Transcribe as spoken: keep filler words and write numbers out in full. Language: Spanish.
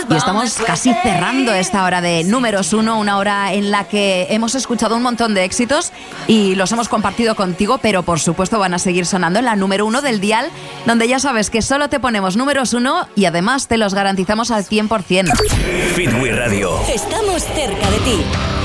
Y estamos casi cerrando esta hora de números uno, una hora en la que hemos escuchado un montón de éxitos y los hemos compartido contigo, pero por supuesto van a seguir sonando en la número uno del dial, donde ya sabes que solo te ponemos números uno y además te los garantizamos al cien por ciento. Fitwi Radio. Estamos cerca de ti.